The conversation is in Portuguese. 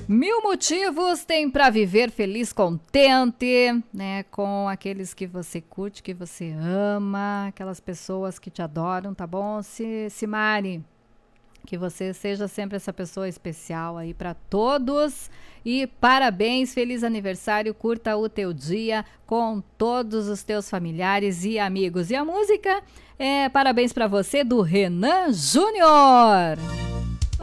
Mil motivos tem para viver feliz, contente, né? Com aqueles que você curte, que você ama, aquelas pessoas que te adoram, tá bom? Simari, que você seja sempre essa pessoa especial aí para todos. E parabéns, feliz aniversário, curta o teu dia com todos os teus familiares e amigos. E a música é Parabéns para você, do Renan Júnior.